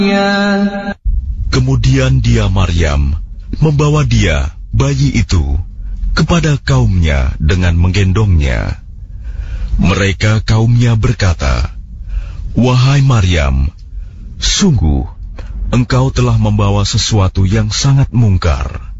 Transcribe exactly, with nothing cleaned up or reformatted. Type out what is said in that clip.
Kemudian dia Maryam membawa dia, bayi itu, kepada kaumnya dengan menggendongnya. Mereka kaumnya berkata, "Wahai Maryam, sungguh engkau telah membawa sesuatu yang sangat mungkar.